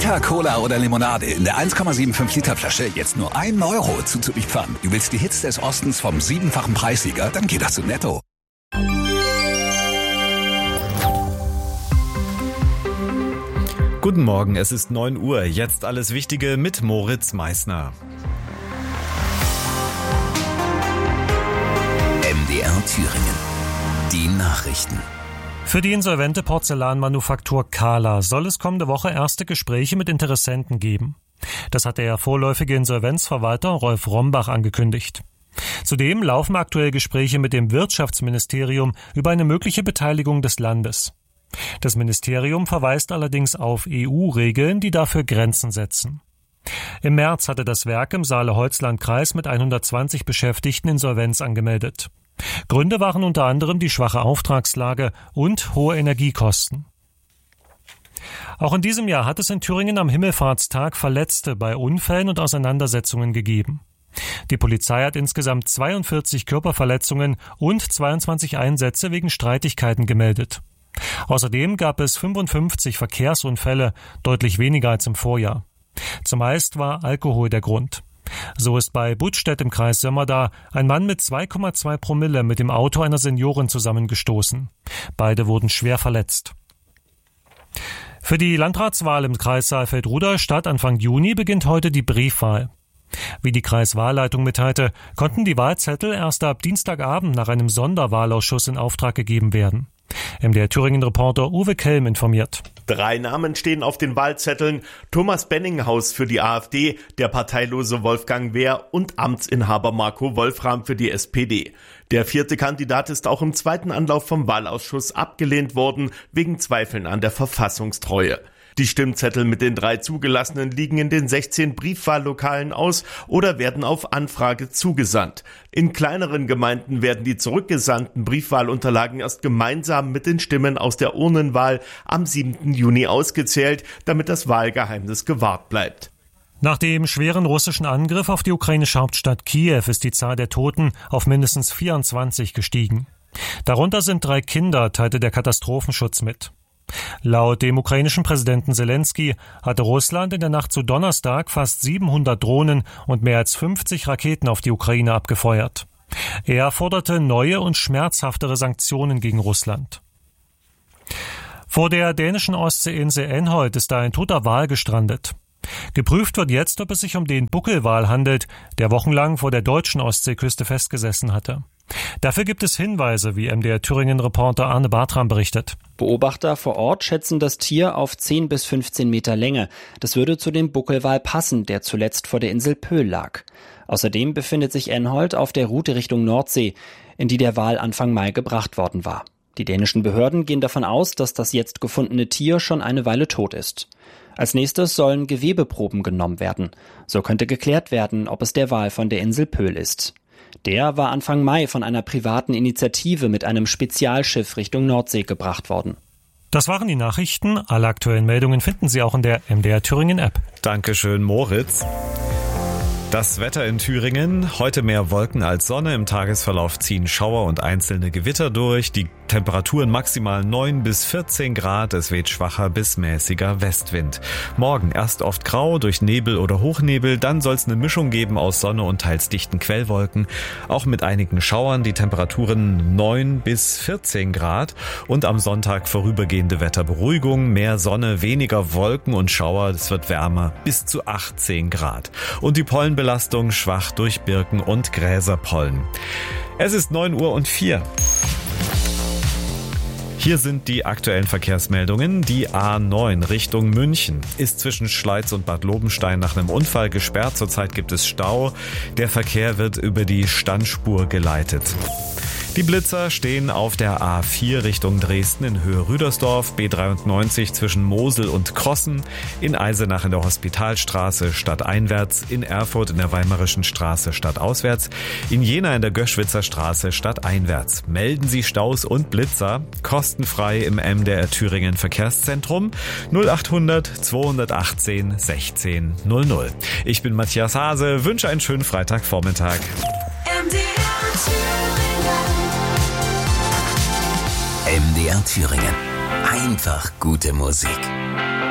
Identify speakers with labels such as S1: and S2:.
S1: Fanta, Cola oder Limonade in der 1,75 Liter Flasche jetzt nur 1 Euro zuzüglich Pfand. Du willst die Hits des Ostens vom 7-fachen Preissieger? Dann geht das zu Netto.
S2: Guten Morgen, es ist 9 Uhr. Jetzt alles Wichtige mit Moritz Meissner.
S1: MDR Thüringen. Die Nachrichten.
S3: Für die insolvente Porzellanmanufaktur Kala soll es kommende Woche erste Gespräche mit Interessenten geben. Das hat der vorläufige Insolvenzverwalter Rolf Rombach angekündigt. Zudem laufen aktuell Gespräche mit dem Wirtschaftsministerium über eine mögliche Beteiligung des Landes. Das Ministerium verweist allerdings auf EU-Regeln, die dafür Grenzen setzen. Im März hatte das Werk im Saale-Holzland-Kreis mit 120 Beschäftigten Insolvenz angemeldet. Gründe waren unter anderem die schwache Auftragslage und hohe Energiekosten. Auch in diesem Jahr hat es in Thüringen am Himmelfahrtstag Verletzte bei Unfällen und Auseinandersetzungen gegeben. Die Polizei hat insgesamt 42 Körperverletzungen und 22 Einsätze wegen Streitigkeiten gemeldet. Außerdem gab es 55 Verkehrsunfälle, deutlich weniger als im Vorjahr. Zumeist war Alkohol der Grund. So ist bei Buttstedt im Kreis Sömmerda ein Mann mit 2,2 Promille mit dem Auto einer Seniorin zusammengestoßen. Beide wurden schwer verletzt. Für die Landratswahl im Kreis Saalfeld-Rudolstadt Anfang Juni beginnt heute die Briefwahl. Wie die Kreiswahlleitung mitteilte, konnten die Wahlzettel erst ab Dienstagabend nach einem Sonderwahlausschuss in Auftrag gegeben werden. MDR Thüringen-Reporter Uwe Kelm informiert.
S4: 3 Namen stehen auf den Wahlzetteln: Thomas Benninghaus für die AfD, der parteilose Wolfgang Wehr und Amtsinhaber Marco Wolfram für die SPD. Der 4. Kandidat ist auch im 2. Anlauf vom Wahlausschuss abgelehnt worden, wegen Zweifeln an der Verfassungstreue. Die Stimmzettel mit den 3 Zugelassenen liegen in den 16 Briefwahllokalen aus oder werden auf Anfrage zugesandt. In kleineren Gemeinden werden die zurückgesandten Briefwahlunterlagen erst gemeinsam mit den Stimmen aus der Urnenwahl am 7. Juni ausgezählt, damit das Wahlgeheimnis gewahrt bleibt.
S3: Nach dem schweren russischen Angriff auf die ukrainische Hauptstadt Kiew ist die Zahl der Toten auf mindestens 24 gestiegen. Darunter sind 3 Kinder, teilte der Katastrophenschutz mit. Laut dem ukrainischen Präsidenten Zelensky hatte Russland in der Nacht zu Donnerstag fast 700 Drohnen und mehr als 50 Raketen auf die Ukraine abgefeuert. Er forderte neue und schmerzhaftere Sanktionen gegen Russland. Vor der dänischen Ostseeinsel Enholt ist da ein toter Wal gestrandet. Geprüft wird jetzt, ob es sich um den Buckelwal handelt, der wochenlang vor der deutschen Ostseeküste festgesessen hatte. Dafür gibt es Hinweise, wie MDR Thüringen-Reporter Arne Bartram berichtet.
S5: Beobachter vor Ort schätzen das Tier auf 10 bis 15 Meter Länge. Das würde zu dem Buckelwal passen, der zuletzt vor der Insel Pöhl lag. Außerdem befindet sich Enholt auf der Route Richtung Nordsee, in die der Wal Anfang Mai gebracht worden war. Die dänischen Behörden gehen davon aus, dass das jetzt gefundene Tier schon eine Weile tot ist. Als nächstes sollen Gewebeproben genommen werden. So könnte geklärt werden, ob es der Wal von der Insel Pöhl ist. Der war Anfang Mai von einer privaten Initiative mit einem Spezialschiff Richtung Nordsee gebracht worden.
S3: Das waren die Nachrichten. Alle aktuellen Meldungen finden Sie auch in der MDR Thüringen App.
S2: Dankeschön, Moritz. Das Wetter in Thüringen. Heute mehr Wolken als Sonne. Im Tagesverlauf ziehen Schauer und einzelne Gewitter durch. Die Temperaturen maximal 9 bis 14 Grad. Es weht schwacher bis mäßiger Westwind. Morgen erst oft grau durch Nebel oder Hochnebel. Dann soll es eine Mischung geben aus Sonne und teils dichten Quellwolken. Auch mit einigen Schauern. Die Temperaturen 9 bis 14 Grad. Und am Sonntag vorübergehende Wetterberuhigung. Mehr Sonne, weniger Wolken und Schauer. Es wird wärmer bis zu 18 Grad. Und die Pollenbelastung schwach durch Birken- und Gräserpollen. Es ist 9:04 Uhr. Hier sind die aktuellen Verkehrsmeldungen. Die A9 Richtung München ist zwischen Schleiz und Bad Lobenstein nach einem Unfall gesperrt. Zurzeit gibt es Stau. Der Verkehr wird über die Standspur geleitet. Die Blitzer stehen auf der A4 Richtung Dresden in Höhe Rüdersdorf, B93 zwischen Mosel und Krossen, in Eisenach in der Hospitalstraße stadteinwärts, in Erfurt in der Weimarischen Straße stadtauswärts, in Jena in der Göschwitzer Straße stadteinwärts. Melden Sie Staus und Blitzer kostenfrei im MDR Thüringen Verkehrszentrum 0800 218 16 00. Ich bin Matthias Hase, wünsche einen schönen Freitagvormittag.
S1: MDR Thüringen. Einfach gute Musik.